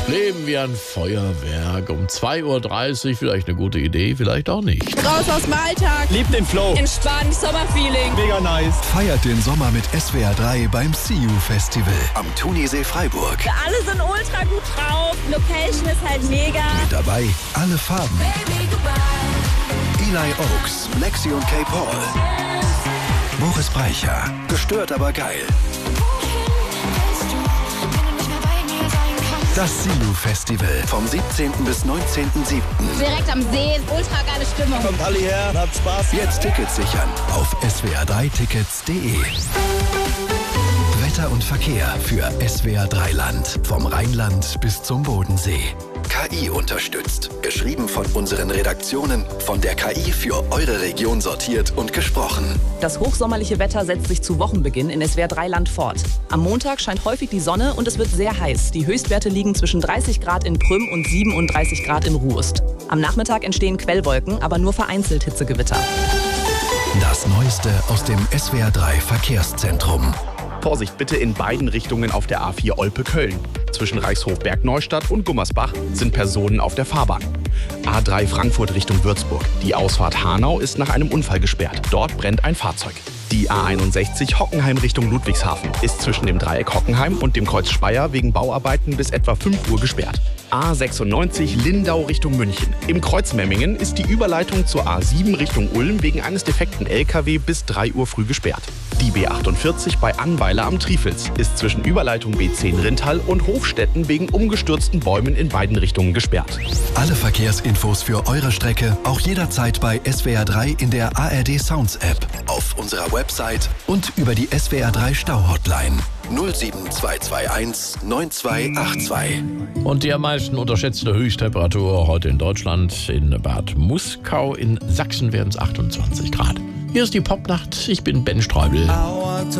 Leben wie ein Feuerwerk. Um 2.30 Uhr vielleicht eine gute Idee, vielleicht auch nicht. Raus aus dem Alltag. Liebt den Flow. Entspannt, Sommerfeeling. Mega nice. Feiert den Sommer mit SWR 3 beim See You Festival am Thunisee Freiburg. Alle sind ultra gut drauf. Location ist halt mega. Mit dabei alle Farben. Baby, goodbye. Eli Oaks, Lexi und Kay Paul. Boris Brejcha, gestört aber geil. Das See You Festival vom 17. bis 19.07. Direkt am See, ultra geile Stimmung. Kommt alle her, habt Spaß. Jetzt Tickets sichern auf swr3tickets.de. Wetter und Verkehr für SWR 3 Land. Vom Rheinland bis zum Bodensee. KI unterstützt. Geschrieben von unseren Redaktionen, von der KI für eure Region sortiert und gesprochen. Das hochsommerliche Wetter setzt sich zu Wochenbeginn in SWR 3 Land fort. Am Montag scheint häufig die Sonne und es wird sehr heiß. Die Höchstwerte liegen zwischen 30 Grad in Prüm und 37 Grad in Ruest. Am Nachmittag entstehen Quellwolken, aber nur vereinzelt Hitzegewitter. Das Neueste aus dem SWR 3 Verkehrszentrum. Vorsicht bitte in beiden Richtungen auf der A4 Olpe-Köln. Zwischen Reichshof-Bergneustadt und Gummersbach sind Personen auf der Fahrbahn. A3 Frankfurt Richtung Würzburg. Die Ausfahrt Hanau ist nach einem Unfall gesperrt. Dort brennt ein Fahrzeug. Die A61 Hockenheim Richtung Ludwigshafen ist zwischen dem Dreieck Hockenheim und dem Kreuz Speyer wegen Bauarbeiten bis etwa 5 Uhr gesperrt. A96 Lindau Richtung München. Im Kreuz Memmingen ist die Überleitung zur A7 Richtung Ulm wegen eines defekten LKW bis 3 Uhr früh gesperrt. Die B48 bei Annweiler am Trifels ist zwischen Überleitung B10 Rinthal und Hofstetten wegen umgestürzten Bäumen in beiden Richtungen gesperrt. Alle Verkehrsinfos für eure Strecke auch jederzeit bei SWR 3 in der ARD Sounds App, auf unserer Website und über die SWR 3 Stau-Hotline 07221 9282. Und die am meisten unterschätzte Höchsttemperatur heute in Deutschland in Bad Muskau. In Sachsen werden es 28 Grad. Hier ist die Popnacht. Ich bin Ben Streubel.